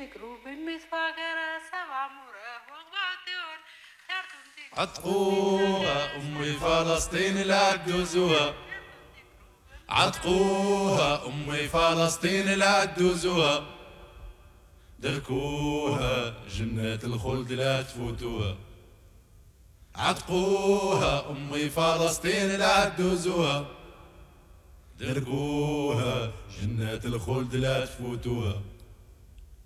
تفتكروا بالمسفاقرة سبع مرة وقبعتون عتقوها أمي فلسطين لا تدوزوها، عتقوها أمي فلسطين لا تدوزوها، دركوها جنات الخلد لا تفوتوها، عتقوها أمي فلسطين لا تدوزوها، دركوها جنات الخلد لا تفوتوها.